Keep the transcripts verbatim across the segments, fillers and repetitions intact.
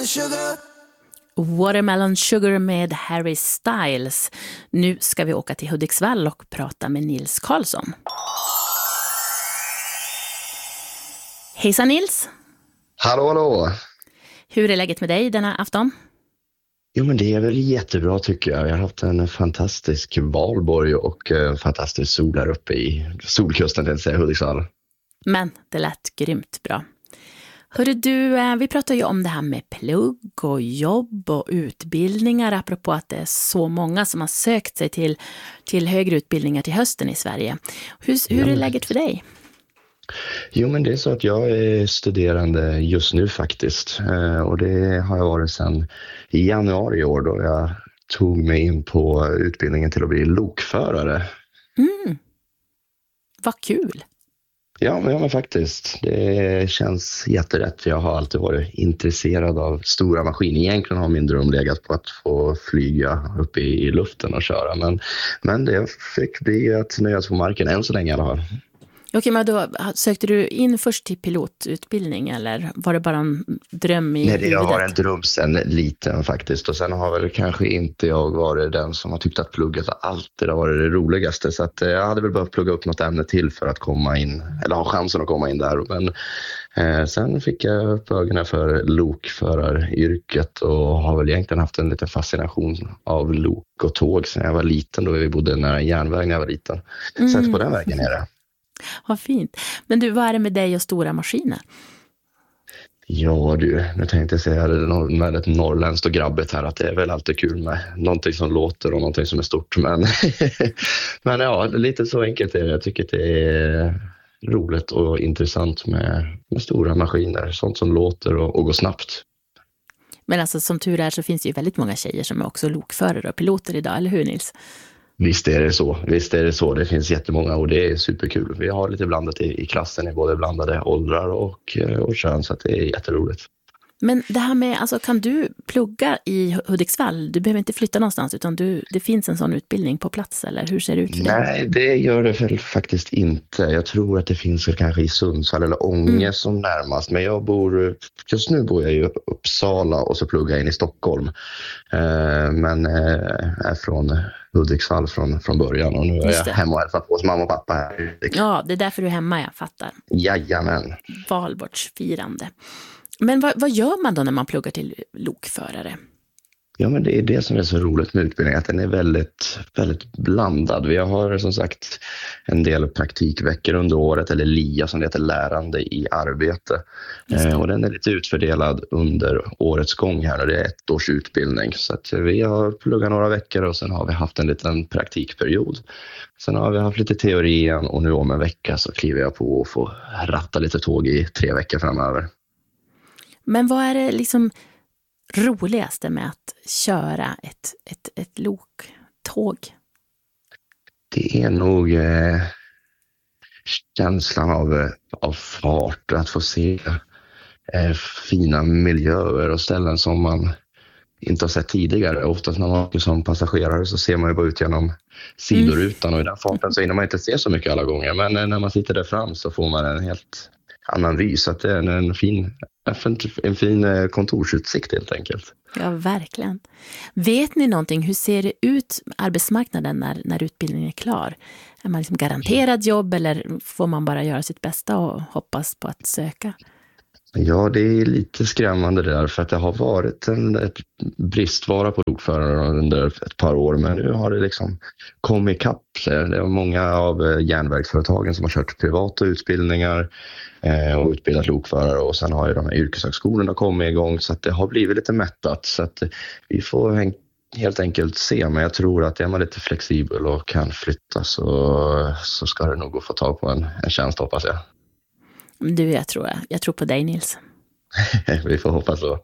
Watermelon sugar. Watermelon Sugar med Harry Styles. Nu ska vi åka till Hudiksvall och prata med Nils Karlsson. Hejsan Nils! Hallå, hallå! Hur är läget med dig denna afton? Jo, men det är väl jättebra tycker jag. Jag har haft en fantastisk valborg och en fantastisk sol där uppe i solkusten, det vill säga Hudiksvall. Men det lät grymt bra. Hörru du, vi pratar ju om det här med plugg och jobb och utbildningar apropå att det är så många som har sökt sig till, till högre utbildningar till hösten i Sverige. Hur, hur är läget för dig? Jo, men det är så att jag är studerande just nu faktiskt. Och det har jag varit sedan i januari i år då jag tog mig in på utbildningen till att bli lokförare. Mm. Vad kul! Ja men, ja, men faktiskt. Det känns jätterätt. Jag har alltid varit intresserad av stora maskiner. Egentligen har min dröm legat på att få flyga upp i luften och köra. Men, men det fick bli att nöjas på marken än så länge i alla fall. Okej, men då sökte du in först till pilotutbildning eller var det bara en dröm i Nej, det, jag huvudet? har en dröm sen liten faktiskt. Och sen har väl kanske inte jag varit den som har tyckt att plugget alltid har varit det roligaste. Så att jag hade väl behövt plugga upp något ämne till för att komma in, eller ha chansen att komma in där. Men eh, sen fick jag upp ögonen för lokföraryrket och har väl egentligen haft en liten fascination av lok och tåg sen jag var liten. Då vi bodde nära järnväg när jag var liten. Mm. Så att på den vägen är det. Vad fint. Men du, vad är det med dig och stora maskiner? Ja du, nu tänkte jag säga med ett norrländskt och grabbigt här att det är väl alltid kul med någonting som låter och någonting som är stort. Men, men ja, lite så enkelt är det. Jag tycker det är roligt och intressant med, med stora maskiner. Sånt som låter och, och går snabbt. Men alltså som tur är så finns det ju väldigt många tjejer som är också lokförare och piloter idag, eller hur Nils? Visst är det så. Visst är det så. Det finns jättemånga och det är superkul. Vi har lite blandat i, i klassen i både blandade åldrar och, och kön så att det är jätteroligt. Men det här med, alltså kan du plugga i Hudiksvall? Du behöver inte flytta någonstans utan du, det finns en sån utbildning på plats eller hur ser det ut för dig? Nej, det gör det väl faktiskt inte. Jag tror att det finns väl kanske i Sundsvall eller Ånge mm. som närmast. Men jag bor, just nu bor jag i Uppsala och så pluggar jag in i Stockholm. Eh, men eh, är från Hudiksvall från, från början och nu är jag hemma och hälsar på hos mamma och pappa här. Ja, det är därför du är hemma, jag fattar. Jajamän. Valborgsfirande. Men vad, vad gör man då när man pluggar till lokförare? Ja, men det är det som är så roligt med utbildningen, att den är väldigt, väldigt blandad. Vi har som sagt en del praktikveckor under året, eller L I A som det heter, lärande i arbete. Eh, och den är lite utfördelad under årets gång här, och det är ett års utbildning. Så att vi har pluggat några veckor och sen har vi haft en liten praktikperiod. Sen har vi haft lite teori igen och nu om en vecka så kliver jag på och får ratta lite tåg i tre veckor framöver. Men vad är det liksom roligaste med att köra ett, ett, ett loktåg? Det är nog eh, känslan av, av fart, att få se eh, fina miljöer och ställen som man inte har sett tidigare. Oftast när man åker som passagerare så ser man ju bara ut genom sidorutan mm. och i den farten så hinner man inte se så mycket alla gånger. Men eh, när man sitter där fram så får man en helt annan vy, så att det är en fin, en fin kontorsutsikt helt enkelt. Ja, verkligen. Vet ni någonting, hur ser det ut arbetsmarknaden när, när utbildningen är klar? Är man liksom garanterad jobb eller får man bara göra sitt bästa och hoppas på att söka? Ja, det är lite skrämmande där för att det har varit en ett bristvara på lokförare under ett par år, men nu har det liksom kommit ikapp. Det är många av järnvägsföretagen som har kört privata utbildningar eh, och utbildat lokförare, och sen har ju de här yrkeshögskolorna kommit igång så att det har blivit lite mättat, så att vi får helt enkelt se, men jag tror att är man lite flexibel och kan flytta så, så ska det nog få tag på en, en tjänst, hoppas jag. Du, jag tror, jag tror på dig, Nils. Vi får hoppas så.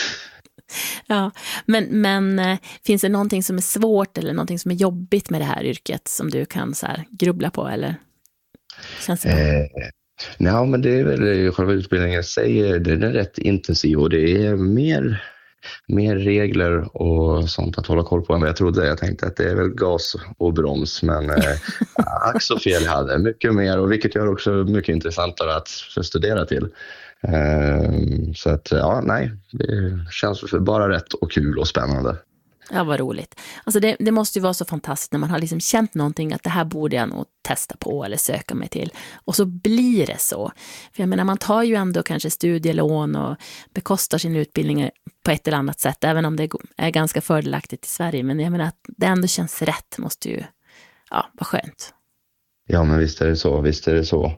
Ja, men, men finns det någonting som är svårt eller någonting som är jobbigt med det här yrket som du kan så här grubbla på, eller? Känns det eh, nej, men det är väl själva utbildningen säger, den är rätt intensiv och det är mer, mer regler och sånt att hålla koll på än vad jag trodde. Jag tänkte att det är väl gas och broms, men eh, ack så fel jag hade. Mycket mer, och vilket gör också mycket intressantare att studera till. Um, så att, ja, nej, det känns bara rätt och kul och spännande. Ja, vad roligt. Alltså det, det måste ju vara så fantastiskt när man har liksom känt någonting att det här borde jag nog testa på eller söka mig till. Och så blir det så. För jag menar, man tar ju ändå kanske studielån och bekostar sin utbildning på ett eller annat sätt, även om det är ganska fördelaktigt i Sverige. Men jag menar att det ändå känns rätt, måste ju, ja, vara skönt. Ja, men visst är det så, visst är det så.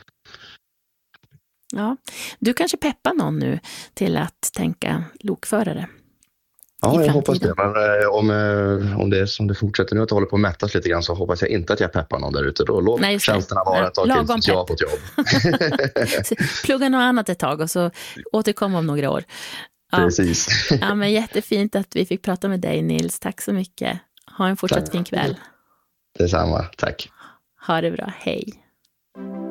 Ja, du kanske peppar någon nu till att tänka lokförare. Ja, jag hoppas det. Men eh, om, eh, om det är som det fortsätter nu att hålla på att mättas lite grann, så hoppas jag inte att jag peppar någon där ute. Då låt Nej, tjänsterna vara ett tag till tills jag har fått jobb. Plugga något annat ett tag och så återkomma om några år. Ja. Precis. Ja, men jättefint att vi fick prata med dig, Nils. Tack så mycket. Ha en fortsatt Tack. fin kväll. Detsamma. Tack. Ha det bra. Hej.